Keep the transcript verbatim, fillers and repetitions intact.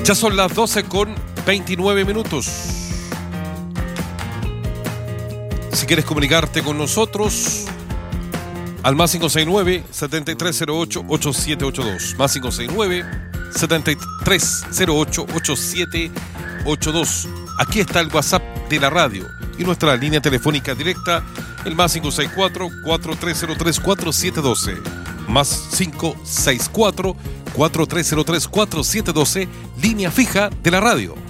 Ya son las doce con veintinueve minutos. Si quieres comunicarte con nosotros, al más cinco seis nueve, siete tres cero ocho, ocho siete ocho dos. Más cinco seis nueve, siete tres cero ocho, ocho siete ocho dos. Aquí está el WhatsApp de la radio y nuestra línea telefónica directa, el más cinco seis cuatro, cuatro tres cero tres, cuatro siete uno dos. Más cinco seis cuatro, cuatro tres cero tres, cuatro siete uno dos, línea fija de la radio.